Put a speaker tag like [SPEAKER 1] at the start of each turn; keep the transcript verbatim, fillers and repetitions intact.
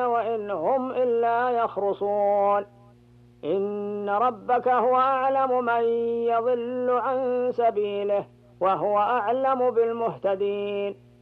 [SPEAKER 1] وإن هم إلا يخرصون. إن ربك هو أعلم من يضل عن سبيله وهو أعلم بالمهتدين.